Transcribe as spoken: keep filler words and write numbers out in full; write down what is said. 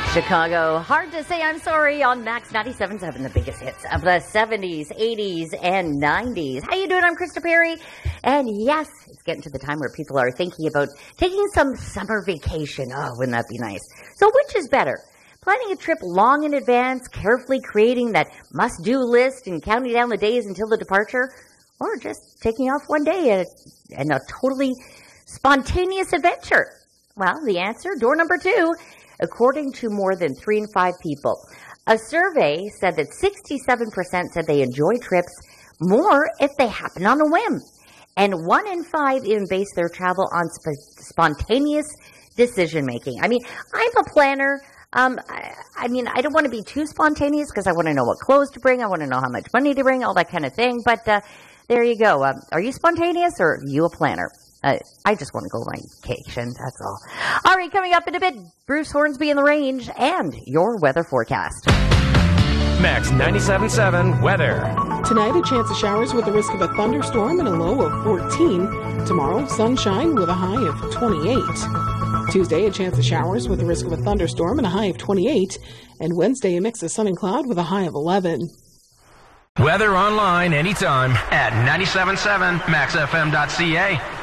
Chicago, hard to say I'm sorry on Max ninety-seven point seven, the biggest hits of the seventies, eighties, and nineties. How you doing? I'm Krista Perry. And yes, it's getting to the time where people are thinking about taking some summer vacation. Oh, wouldn't that be nice? So which is better? Planning a trip long in advance, carefully creating that must-do list and counting down the days until the departure, or just taking off one day and a, and a totally spontaneous adventure? Well, the answer, door number two, according to more than three in five people. A survey said that sixty-seven percent said they enjoy trips more if they happen on a whim. And one in five even base their travel on sp- spontaneous decision-making. I mean, I'm a planner. Um, I, I mean, I don't want to be too spontaneous because I want to know what clothes to bring. I want to know how much money to bring, all that kind of thing. But uh, there you go. Um, are you spontaneous or are you a planner? Uh, I just want to go on vacation, that's all. All right, coming up in a bit, Bruce Hornsby in the range and your weather forecast. Max ninety-seven point seven weather. Tonight, a chance of showers with a risk of a thunderstorm and a low of fourteen. Tomorrow, sunshine with a high of twenty-eight. Tuesday, a chance of showers with a risk of a thunderstorm and a high of twenty-eight. And Wednesday, a mix of sun and cloud with a high of eleven. Weather online anytime at ninety-seven point seven max f m dot c a.